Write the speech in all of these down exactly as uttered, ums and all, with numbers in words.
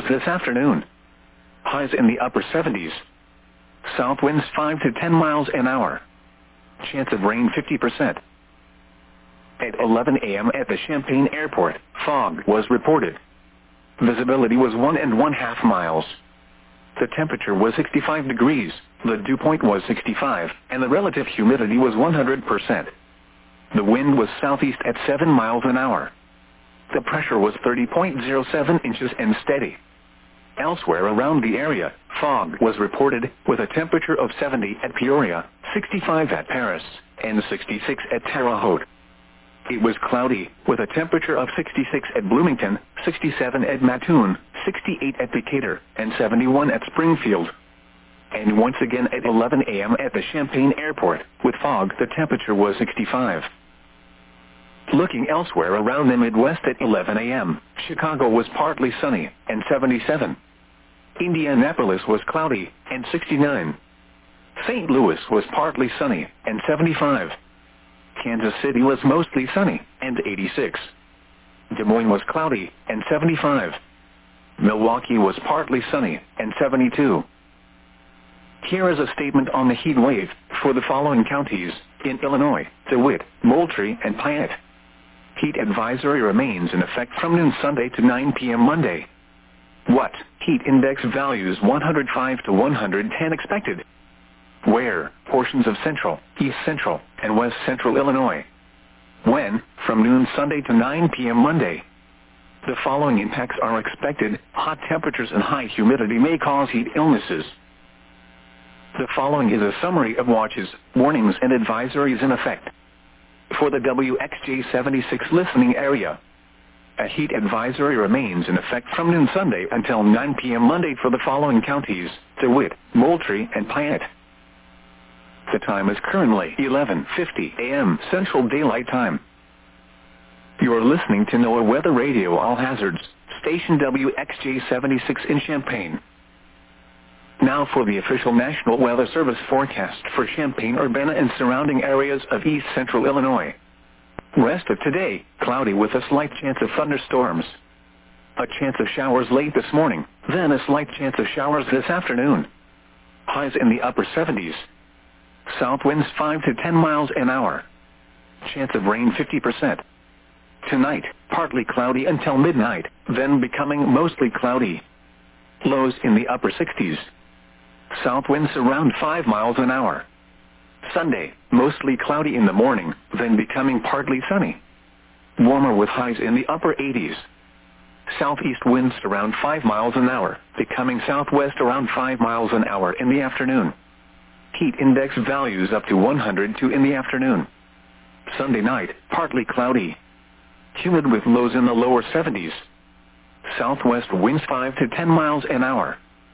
this afternoon. Highs in the upper seventies. South winds five to ten miles an hour. Chance of rain fifty percent. At eleven a m at the Champaign Airport, fog was reported. Visibility was one and one half miles. The temperature was sixty-five degrees, the dew point was sixty-five, and the relative humidity was one hundred percent. The wind was southeast at seven miles an hour. The pressure was thirty point zero seven inches and steady. Elsewhere around the area, fog was reported, with a temperature of seventy at Peoria, sixty-five at Paris, and sixty-six at Terre Haute. It was cloudy, with a temperature of sixty-six at Bloomington, sixty-seven at Mattoon, sixty-eight at Decatur, and seventy-one at Springfield. And once again at eleven a m at the Champaign Airport, with fog the temperature was sixty-five. Looking elsewhere around the Midwest at eleven a m, Chicago was partly sunny, and seventy-seven. Indianapolis was cloudy, and sixty-nine. Saint Louis was partly sunny, and seventy-five. Kansas City was mostly sunny, and eighty-six. Des Moines was cloudy, and seventy-five. Milwaukee was partly sunny, and seventy-two. Here is a statement on the heat wave for the following counties in Illinois: DeWitt, Moultrie, and Piatt. Heat advisory remains in effect from noon Sunday to nine p m Monday. What? Heat index values one hundred five to one hundred ten expected. Where? Portions of central, east central, and west central Illinois. When? From noon Sunday to nine p m Monday. The following impacts are expected. Hot temperatures and high humidity may cause heat illnesses. The following is a summary of watches, warnings, and advisories in effect. For the W X J seventy-six listening area, a heat advisory remains in effect from noon Sunday until nine p m Monday for the following counties: DeWitt, Moultrie, and Piatt. The time is currently eleven fifty a m Central Daylight Time. You are listening to NOAA Weather Radio All Hazards, station W X J seventy-six in Champaign. Now for the official National Weather Service forecast for Champaign-Urbana and surrounding areas of east central Illinois. Rest of today, cloudy with a slight chance of thunderstorms. A chance of showers late this morning, then a slight chance of showers this afternoon. Highs in the upper seventies. South winds five to ten miles an hour. Chance of rain fifty percent. Tonight, partly cloudy until midnight, then becoming mostly cloudy. Lows in the upper sixties. South winds around five miles an hour. Sunday, mostly cloudy in the morning, then becoming partly sunny. Warmer with highs in the upper eighties. Southeast winds around five miles an hour, becoming southwest around five miles an hour in the afternoon. Heat index values up to one hundred two in the afternoon. Sunday night, partly cloudy. Humid with lows in the lower seventies. Southwest winds five to ten miles an hour.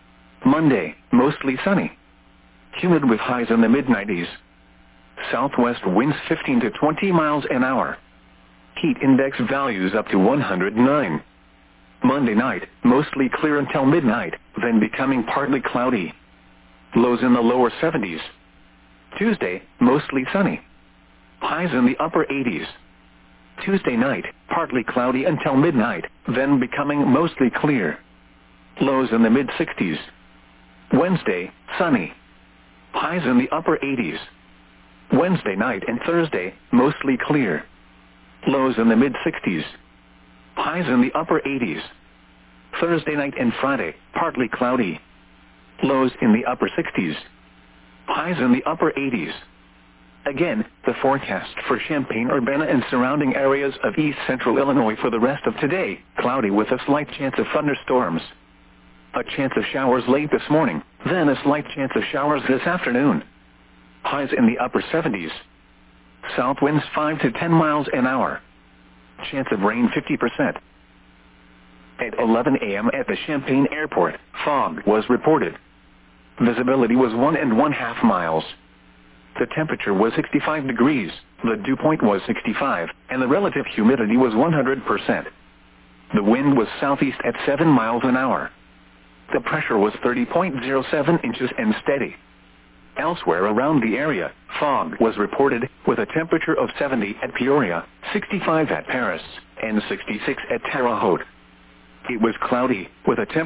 Monday, mostly sunny. Humid with highs in the mid nineties. Southwest winds fifteen to twenty miles an hour. Heat index values up to one hundred nine. Monday night, mostly clear until midnight, then becoming partly cloudy. Lows in the lower seventies. Tuesday, mostly sunny. Highs in the upper eighties. Tuesday night, partly cloudy until midnight, then becoming mostly clear. Lows in the mid sixties. Wednesday, sunny. Highs in the upper eighties. Wednesday night and Thursday, mostly clear. Lows in the mid sixties. Highs in the upper eighties. Thursday night and Friday, partly cloudy. Lows in the upper sixties. Highs in the upper eighties. Again, the forecast for Champaign-Urbana and surrounding areas of east central Illinois for the rest of today: cloudy with a slight chance of thunderstorms. A chance of showers late this morning, then a slight chance of showers this afternoon. Highs in the upper seventies. South winds five to ten miles an hour. Chance of rain fifty percent. At eleven a m at the Champaign Airport, fog was reported. Visibility was one and one half miles. The temperature was sixty-five degrees, the dew point was sixty-five, and the relative humidity was one hundred percent. The wind was southeast at seven miles an hour. The pressure was thirty point zero seven inches and steady. Elsewhere around the area, fog was reported, with a temperature of seventy at Peoria, sixty-five at Paris, and sixty-six at Terre Haute. It was cloudy, with a temperature